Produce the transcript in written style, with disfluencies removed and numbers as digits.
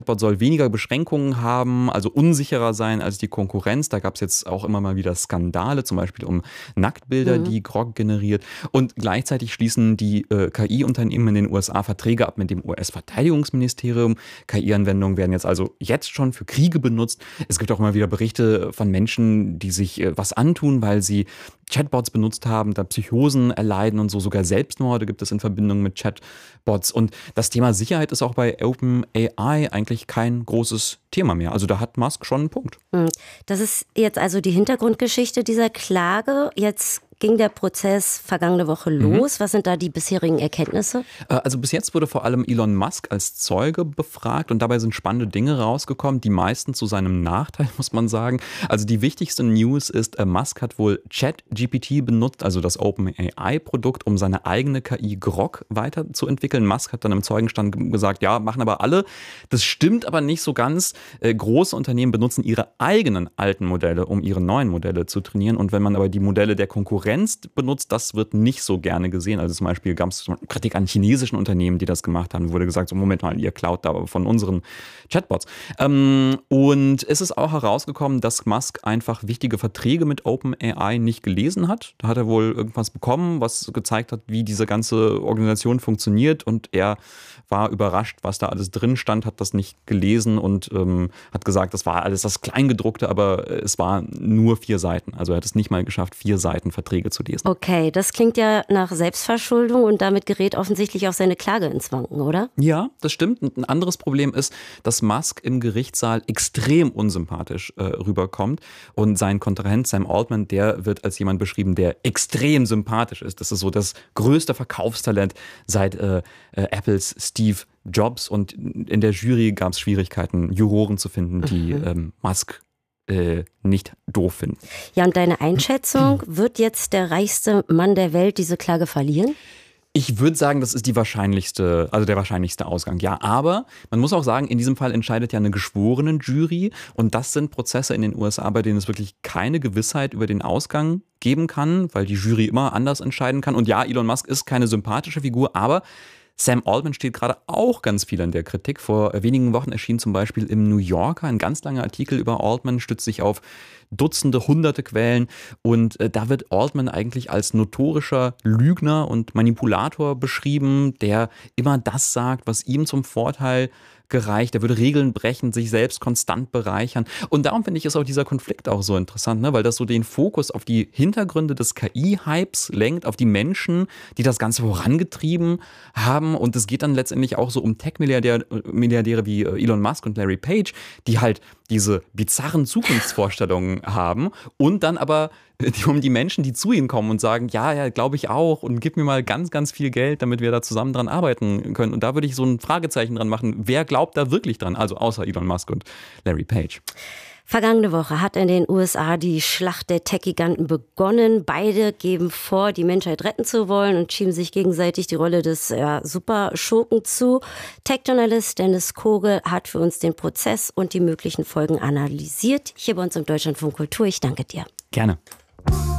Chatbot soll weniger Beschränkungen haben, also unsicherer sein als die Konkurrenz. Da gab es jetzt auch immer mal wieder Skandale, zum Beispiel um Nacktbilder, die Grok generiert. Und gleichzeitig schließen die KI-Unternehmen in den USA Verträge ab mit dem US-Verteidigungsministerium. KI-Anwendungen werden jetzt schon für Kriege benutzt. Es gibt auch immer wieder Berichte von Menschen, die sich was antun, weil sie Chatbots benutzt haben, da Psychosen erleiden und so. Sogar Selbstmorde gibt es in Verbindung mit Chatbots. Und das Thema Sicherheit ist auch bei OpenAI eigentlich kein großes Thema mehr. Also da hat Musk schon einen Punkt. Das ist jetzt also die Hintergrundgeschichte dieser Klage. Jetzt ging der Prozess vergangene Woche los. Was sind da die bisherigen Erkenntnisse? Also bis jetzt wurde vor allem Elon Musk als Zeuge befragt und dabei sind spannende Dinge rausgekommen, die meisten zu seinem Nachteil, muss man sagen. Also die wichtigste News ist, Musk hat wohl ChatGPT benutzt, also das OpenAI-Produkt, um seine eigene KI Grok weiterzuentwickeln. Musk hat dann im Zeugenstand gesagt, ja, machen aber alle. Das stimmt aber nicht so ganz. Große Unternehmen benutzen ihre eigenen alten Modelle, um ihre neuen Modelle zu trainieren. Und wenn man aber die Modelle der Konkurrenz benutzt, das wird nicht so gerne gesehen. Also zum Beispiel gab es Kritik an chinesischen Unternehmen, die das gemacht haben. Wurde gesagt, so Moment mal, ihr klaut da von unseren Chatbots. Und es ist auch herausgekommen, dass Musk einfach wichtige Verträge mit OpenAI nicht gelesen hat. Da hat er wohl irgendwas bekommen, was gezeigt hat, wie diese ganze Organisation funktioniert und er war überrascht, was da alles drin stand, hat das nicht gelesen und hat gesagt, das war alles das Kleingedruckte, aber es war nur 4 Seiten. Also er hat es nicht mal geschafft, 4 Seiten Verträge zu lesen. Okay, das klingt ja nach Selbstverschuldung und damit gerät offensichtlich auch seine Klage ins Wanken, oder? Ja, das stimmt. Und ein anderes Problem ist, dass Musk im Gerichtssaal extrem unsympathisch rüberkommt und sein Kontrahent Sam Altman, der wird als jemand beschrieben, der extrem sympathisch ist. Das ist so das größte Verkaufstalent seit Apples Steve Jobs und in der Jury gab es Schwierigkeiten, Juroren zu finden, die Musk nicht doof finden. Ja, und deine Einschätzung, wird jetzt der reichste Mann der Welt diese Klage verlieren? Ich würde sagen, das ist der wahrscheinlichste Ausgang. Ja, aber man muss auch sagen, in diesem Fall entscheidet ja eine Geschworenenjury und das sind Prozesse in den USA, bei denen es wirklich keine Gewissheit über den Ausgang geben kann, weil die Jury immer anders entscheiden kann. Und ja, Elon Musk ist keine sympathische Figur, aber Sam Altman steht gerade auch ganz viel in der Kritik. Vor wenigen Wochen erschien zum Beispiel im New Yorker ein ganz langer Artikel über Altman, stützt sich auf Dutzende, hunderte Quellen und da wird Altman eigentlich als notorischer Lügner und Manipulator beschrieben, der immer das sagt, was ihm zum Vorteil gereicht. Er würde Regeln brechen, sich selbst konstant bereichern. Und darum finde ich, ist auch dieser Konflikt auch so interessant, ne? Weil das so den Fokus auf die Hintergründe des KI-Hypes lenkt, auf die Menschen, die das Ganze vorangetrieben haben. Und es geht dann letztendlich auch so um Tech-Milliardäre wie Elon Musk und Larry Page, die halt diese bizarren Zukunftsvorstellungen haben und dann aber um die Menschen, die zu ihnen kommen und sagen, ja, glaube ich auch und gib mir mal ganz, ganz viel Geld, damit wir da zusammen dran arbeiten können. Und da würde ich so ein Fragezeichen dran machen, wer glaubt da wirklich dran? Also außer Elon Musk und Larry Page. Vergangene Woche hat in den USA die Schlacht der Tech-Giganten begonnen. Beide geben vor, die Menschheit retten zu wollen und schieben sich gegenseitig die Rolle des Superschurken zu. Tech-Journalist Dennis Kogel hat für uns den Prozess und die möglichen Folgen analysiert. Hier bei uns im Deutschlandfunk Kultur. Ich danke dir. Gerne.